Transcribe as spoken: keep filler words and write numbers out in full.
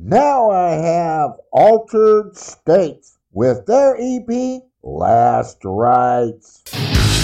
Now I have Altered States with their E P, Last Rites.